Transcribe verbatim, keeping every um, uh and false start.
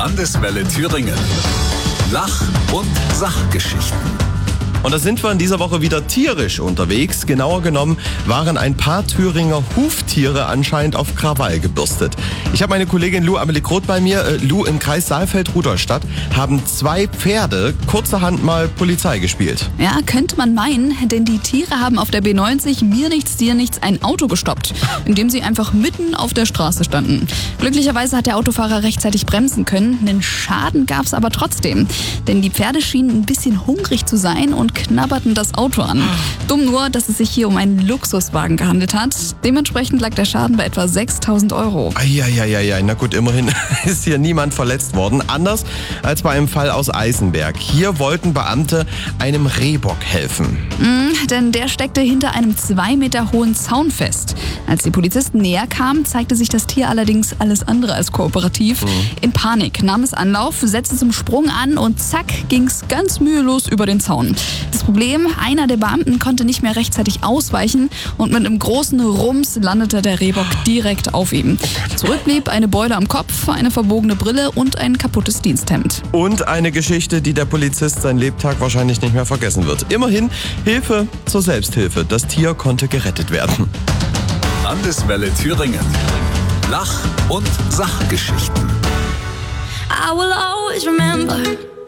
Landeswelle Thüringen. Lach- und Sachgeschichten. Und da sind wir in dieser Woche wieder tierisch unterwegs. Genauer genommen waren ein paar Thüringer Huftiere anscheinend auf Krawall gebürstet. Ich habe meine Kollegin Lou Amelie Groth bei mir. Äh, Lou, im Kreis Saalfeld-Rudolstadt haben zwei Pferde kurzerhand mal Polizei gespielt. Ja, könnte man meinen, denn die Tiere haben auf der B neunzig mir nichts, dir nichts ein Auto gestoppt, in dem sie einfach mitten auf der Straße standen. Glücklicherweise hat der Autofahrer rechtzeitig bremsen können. Einen Schaden gab es aber trotzdem, denn die Pferde schienen ein bisschen hungrig zu sein und knabberten das Auto an. Dumm nur, dass es sich hier um einen Luxuswagen gehandelt hat. Dementsprechend lag der Schaden bei etwa sechstausend Euro. Eieieiei, na gut, immerhin ist hier niemand verletzt worden. Anders als bei einem Fall aus Eisenberg. Hier wollten Beamte einem Rehbock helfen. Mm, denn der steckte hinter einem zwei Meter hohen Zaun fest. Als die Polizisten näher kamen, zeigte sich das Tier allerdings alles andere als kooperativ. Mhm. In Panik nahm es Anlauf, setzte zum Sprung an und zack, ging's ganz mühelos über den Zaun. Das Problem, einer der Beamten konnte nicht mehr rechtzeitig ausweichen und mit einem großen Rums landete der Rehbock direkt auf ihm. Zurück blieb eine Beule am Kopf, eine verbogene Brille und ein kaputtes Diensthemd. Und eine Geschichte, die der Polizist sein Lebtag wahrscheinlich nicht mehr vergessen wird. Immerhin Hilfe zur Selbsthilfe. Das Tier konnte gerettet werden. Landeswelle Thüringen. Lach- und Sachgeschichten. I will always remember